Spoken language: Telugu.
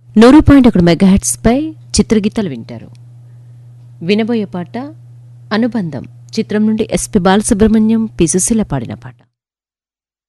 100.1 మెగాహెర్ట్జ్ పై చిత్రగీతాలు వింటారు. వినబోయే పాట అనుబంధం చిత్రం నుండి ఎస్పి బాలసుబ్రహ్మణ్యం, పి సుశీల పాడిన పాట.